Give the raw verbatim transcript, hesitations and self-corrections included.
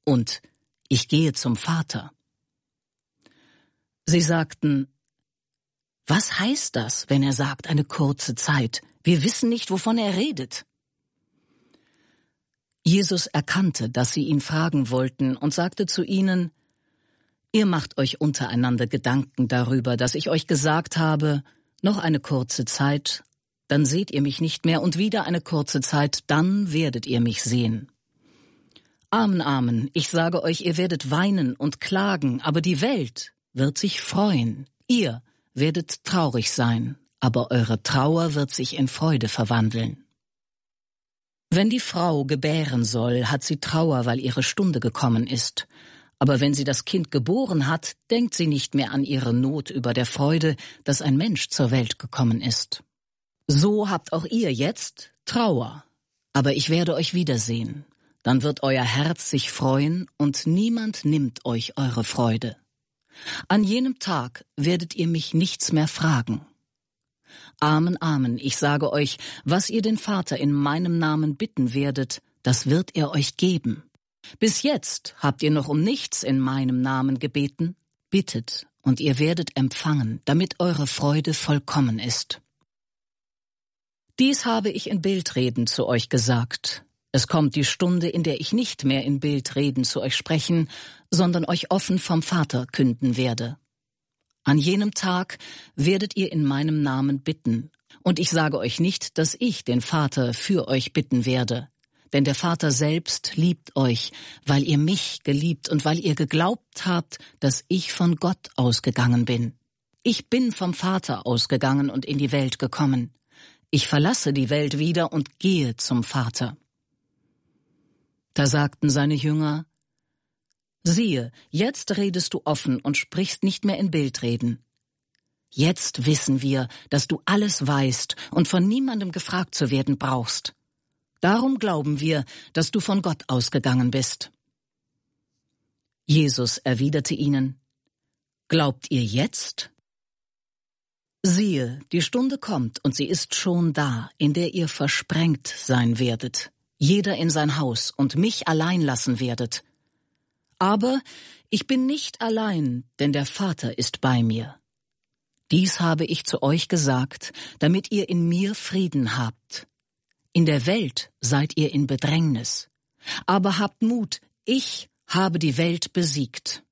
und »Ich gehe zum Vater«. Sie sagten, »Was heißt das, wenn er sagt, eine kurze Zeit? Wir wissen nicht, wovon er redet.« Jesus erkannte, dass sie ihn fragen wollten und sagte zu ihnen, »Ihr macht euch untereinander Gedanken darüber, dass ich euch gesagt habe, noch eine kurze Zeit, dann seht ihr mich nicht mehr und wieder eine kurze Zeit, dann werdet ihr mich sehen. Amen, Amen, ich sage euch, ihr werdet weinen und klagen, aber die Welt wird sich freuen. Ihr werdet traurig sein, aber eure Trauer wird sich in Freude verwandeln. Wenn die Frau gebären soll, hat sie Trauer, weil ihre Stunde gekommen ist. Aber wenn sie das Kind geboren hat, denkt sie nicht mehr an ihre Not über der Freude, dass ein Mensch zur Welt gekommen ist. So habt auch ihr jetzt Trauer, aber ich werde euch wiedersehen. Dann wird euer Herz sich freuen und niemand nimmt euch eure Freude. An jenem Tag werdet ihr mich nichts mehr fragen. Amen, Amen, ich sage euch, was ihr den Vater in meinem Namen bitten werdet, das wird er euch geben. Bis jetzt habt ihr noch um nichts in meinem Namen gebeten. Bittet, und ihr werdet empfangen, damit eure Freude vollkommen ist. Dies habe ich in Bildreden zu euch gesagt. Es kommt die Stunde, in der ich nicht mehr in Bildreden zu euch sprechen, sondern euch offen vom Vater künden werde. An jenem Tag werdet ihr in meinem Namen bitten, und ich sage euch nicht, dass ich den Vater für euch bitten werde, denn der Vater selbst liebt euch, weil ihr mich geliebt und weil ihr geglaubt habt, dass ich von Gott ausgegangen bin. Ich bin vom Vater ausgegangen und in die Welt gekommen. Ich verlasse die Welt wieder und gehe zum Vater. Da sagten seine Jünger, siehe, jetzt redest du offen und sprichst nicht mehr in Bildreden. Jetzt wissen wir, dass du alles weißt und von niemandem gefragt zu werden brauchst. Darum glauben wir, dass du von Gott ausgegangen bist. Jesus erwiderte ihnen, glaubt ihr jetzt? Siehe, die Stunde kommt und sie ist schon da, in der ihr versprengt sein werdet, jeder in sein Haus und mich allein lassen werdet. Aber ich bin nicht allein, denn der Vater ist bei mir. Dies habe ich zu euch gesagt, damit ihr in mir Frieden habt. In der Welt seid ihr in Bedrängnis. Aber habt Mut, ich habe die Welt besiegt.